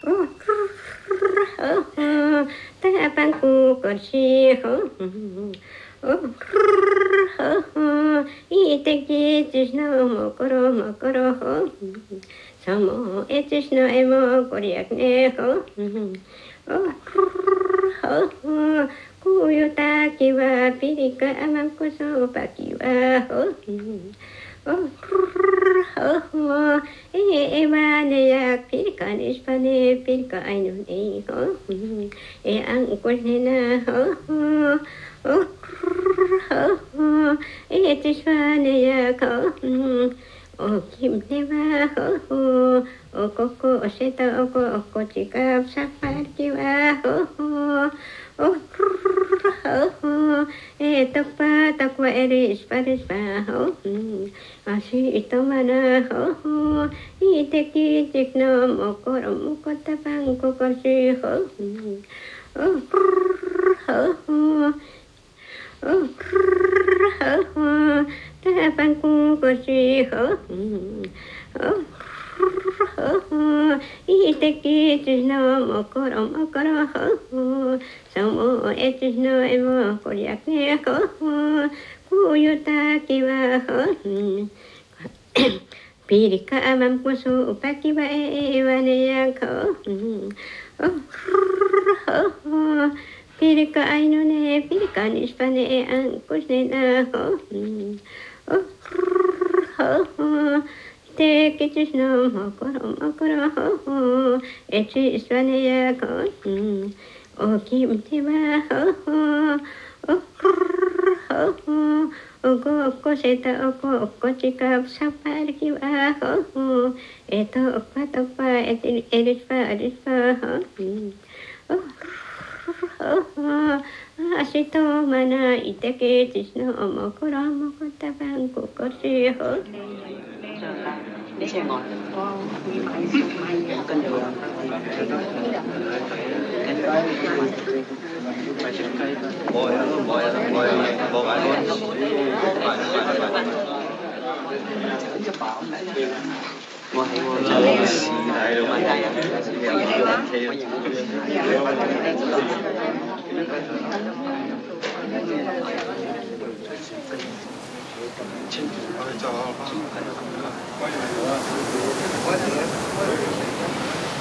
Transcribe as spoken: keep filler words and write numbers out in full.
ta ban cu có chi hở y te ki tishna mo koro mo koro ho samo e tishna e mo koriak ne ho kuyo ta kiwa pirika amam kuso pa kiwa ho e ba ne ya pirika nispane pirika ainu ne ho e ang kulne na ho e tishwane ya ko o kim ne wa ho o koko o seta o ko o ko chika sapar ki wa ho o e topa takwa eris paris pa ho asi ito mana ho i te ki tikno mo ko mo ko tapang ko ko si ho ta ban cu có chi hở y te ki te no mo ko ro mo ko ro hở sao mo e te no e mo ko ya ke hở ku yo ta ki wa hở pirika amam ku su pa ki wa e wa ne ya ko pirika aino ne pirika nispane e an kusne na ho te kitisno mokoro mokoro ho e chiswane ya ko o kim te wa ho o go ko seta o ko ko chika sapar ki wa ho e to pa to pa e eris pa eris pa ho asito mana iteke tisno mokoro mokota bang ko ko si ho để xem ngồi có quý máy số máy cân đường bòi bòi bòi bòi ngồi hay ngồi chơi này đúng máy đây 아, 자,